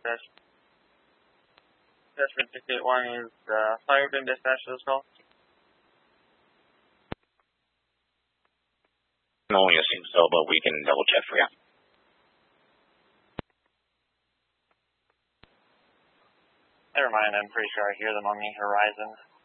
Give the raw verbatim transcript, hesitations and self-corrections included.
Dash. Attachment six eight one is uh, fire beam dispatch to this call. No, we assume so, but we can double check for you. Never mind, I'm pretty sure I hear them on the horizon.